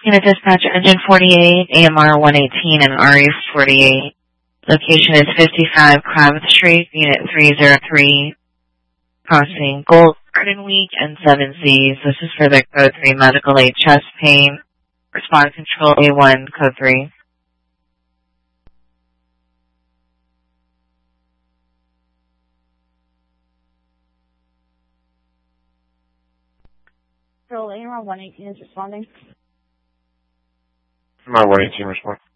Unit Dispatcher, Engine 48, AMR 118, and RE 48. Location is 55 Kravitz Street, Unit 303, crossing Gold Garden Week and 7Zs. This is for the Code 3 medical aid chest pain. Response control A1, Code 3. Control AMR 118 is responding. AMR 118 respond.